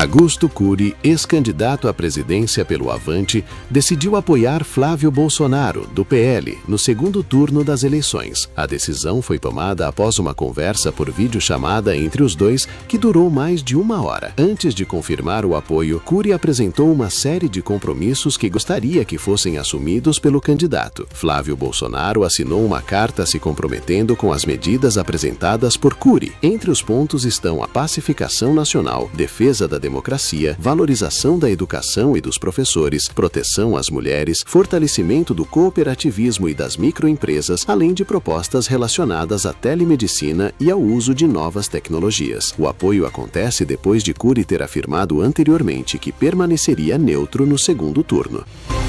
Augusto Cury, ex-candidato à presidência pelo Avante, decidiu apoiar Flávio Bolsonaro, do PL, no segundo turno das eleições. A decisão foi tomada após uma conversa por videochamada entre os dois, que durou mais de 1 hora. Antes de confirmar o apoio, Cury apresentou uma série de compromissos que gostaria que fossem assumidos pelo candidato. Flávio Bolsonaro assinou uma carta se comprometendo com as medidas apresentadas por Cury. Entre os pontos estão a pacificação nacional, defesa da democracia, valorização da educação e dos professores, proteção às mulheres, fortalecimento do cooperativismo e das microempresas, além de propostas relacionadas à telemedicina e ao uso de novas tecnologias. O apoio acontece depois de Cury ter afirmado anteriormente que permaneceria neutro no segundo turno.